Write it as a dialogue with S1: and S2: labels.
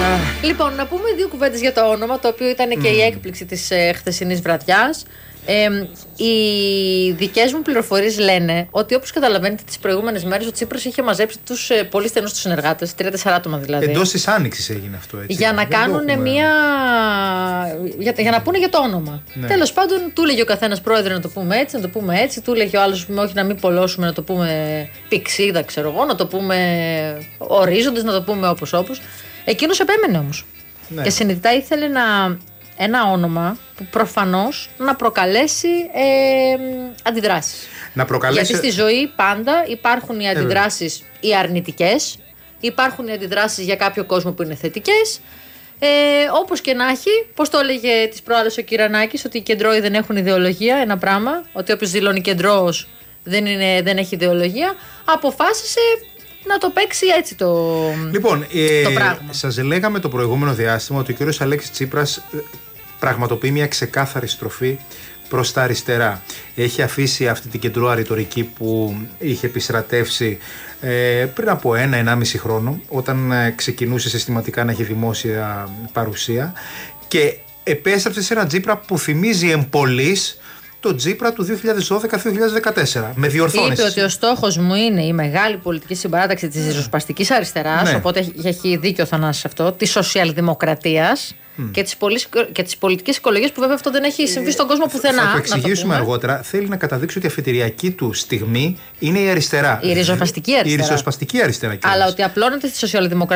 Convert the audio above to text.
S1: Λοιπόν, να πούμε δύο κουβέντες για το όνομα, το οποίο ήταν και η έκπληξη της χθεσινής βραδιάς. Οι δικές μου πληροφορίες λένε ότι, όπως καταλαβαίνετε, τις προηγούμενες μέρες ο Τσίπρας είχε μαζέψει τους πολύ στενούς του συνεργάτες, 3-4 άτομα δηλαδή.
S2: Εντός της Άνοιξης έγινε αυτό, έτσι.
S1: Για να κάνουν για να πούνε για το όνομα. Ναι. Τέλος πάντων, του έλεγε ο καθένας πρόεδρε να το πούμε έτσι, να το πούμε έτσι. Του έλεγε ο άλλος, όχι να μην πολλώσουμε, να το πούμε πηξίδα, ξέρω εγώ, να το πούμε ορίζοντες, να το πούμε όπως. Εκείνος επέμενε όμως. Ναι. Και συνειδητά ήθελε ένα όνομα που προφανώς να προκαλέσει αντιδράσεις. Γιατί στη ζωή πάντα υπάρχουν οι αντιδράσεις οι αρνητικές, υπάρχουν οι αντιδράσεις για κάποιο κόσμο που είναι θετικές. Όπως και να έχει, πώς το έλεγε τις προάλλες ο Κυρανάκης, ότι οι κεντρώοι δεν έχουν ιδεολογία, ένα πράγμα, ότι όποιος δηλώνει κεντρώος δεν έχει ιδεολογία, αποφάσισε να το παίξει έτσι το πράγμα.
S2: Σας λέγαμε το προηγούμενο διάστημα ότι ο κ. Αλέξης Τσίπρας πραγματοποιεί μια ξεκάθαρη στροφή προς τα αριστερά. Έχει αφήσει αυτή την κεντρώα ρητορική που είχε επιστρατεύσει πριν από 1-1,5 χρόνο, όταν ξεκινούσε συστηματικά να έχει δημόσια παρουσία, και επέστρεψε σε ένα Τσίπρα που θυμίζει εμπολής το Τσίπρα του 2012-2014. Με διορθώνεις.
S1: Είπε ότι ο στόχος μου είναι η μεγάλη πολιτική συμπαράταξη της ριζοσπαστικής αριστεράς, οπότε έχει δίκιο ο Θανάσης αυτό, της σοσιαλδημοκρατίας και τις πολιτικές οικολογίες, που βέβαια αυτό δεν έχει συμβεί στον κόσμο πουθενά.
S2: Θα το εξηγήσουμε αργότερα. Θέλει να καταδείξει ότι η αφετηριακή του στιγμή είναι η αριστερά.
S1: Η ριζοσπαστική αριστερά.
S2: Η ριζοσπαστική αριστερά.
S1: Αλλά ότι απλώνεται στη σοσιαλδημοκρατία.